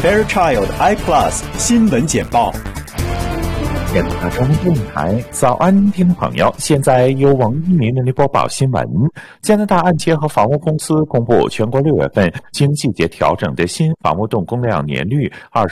Fairchild iPlus 新闻简报。 大中电台早安，听众朋友，现在由王一鸣为您播报新闻。加拿大按揭和房屋公司公布全国6月份经季节调整的新房屋动工量年率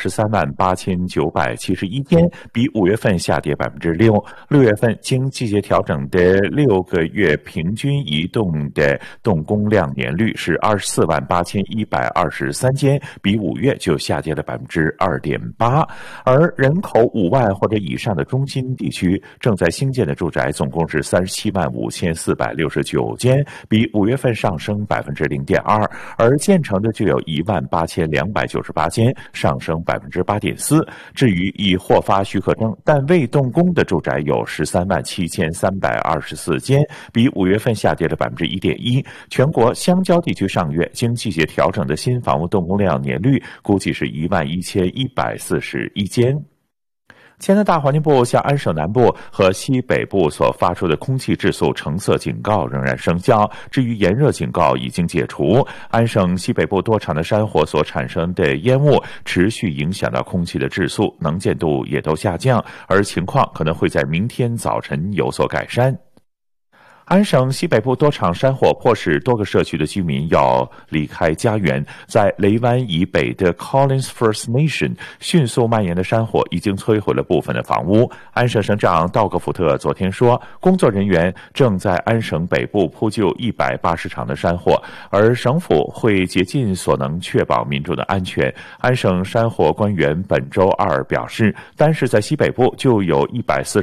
238971间，比5月份下跌6%。6月份经季节调整的6个月平均移动的动工量年率是248123间，比5月就下跌了2.8%。而人口5万或者以上的中心地区正在兴建的住宅总共是375469间，比5月份上升0.2%，而建成的就有18298间，上升8.4%。至于已获发许可证但未动工的住宅有137324间，比5月份下跌了1.1%。全国乡郊地区上月经季节调整的新房屋动工量年率估计是11141间。加拿大环境部向安省南部和西北部所发出的空气质素橙色警告仍然生效，至于炎热警告已经解除。安省西北部多场的山火所产生的烟雾持续影响到空气的质素，能见度也都下降，而情况可能会在明天早晨有所改善。安省西北部多场山火迫使多个社区的居民要离开家园，在雷湾以北的 Collins First Nation 迅速蔓延的山火已经摧毁了部分的房屋。安省省长道格福特昨天说，工作人员正在安省北部扑救180场的山火，而省府会竭尽所能确保民众的安全。安省山火官员本周二表示，单是在西北部就有140